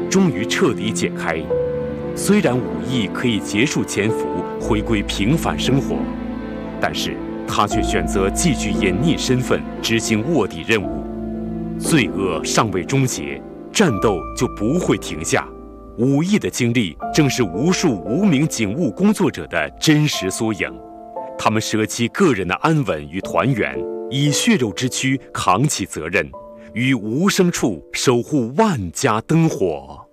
终于彻底解开。虽然武艺可以结束潜伏，回归平凡生活，但是他却选择继续隐匿身份，执行卧底任务。罪恶尚未终结，战斗就不会停下。武艺的经历正是无数无名警务工作者的真实缩影。他们舍弃个人的安稳与团圆，以血肉之躯扛起责任，于无声处守护万家灯火。